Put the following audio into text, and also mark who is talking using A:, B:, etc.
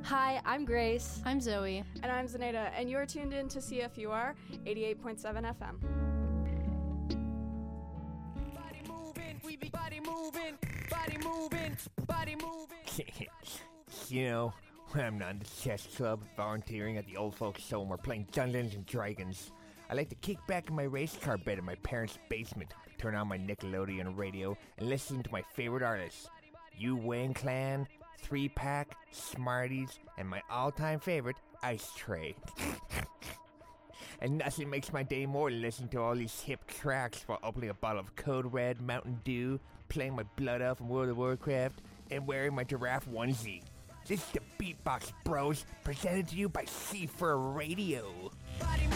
A: Hi, I'm Grace.
B: I'm Zoe.
C: And I'm Zenaida, and you're tuned in to CFUR 88.7 FM.
D: Body moving, we be body moving, body moving, body moving.
E: You know, when I'm not in the chess club, volunteering at the old folks' home, or playing Dungeons and Dragons, I like to kick back in my race car bed in my parents' basement, turn on my Nickelodeon radio, and listen to my favorite artists, Wu-Wang Clan, 3-Pack, Smarties, and my all-time favorite, Ice Tray. And nothing makes my day more than listening to all these hip tracks while opening a bottle of Code Red Mountain Dew, playing my Blood Elf from World of Warcraft, and wearing my giraffe onesie. This is the Beatbox Bros, presented to you by C4 Radio.
D: Body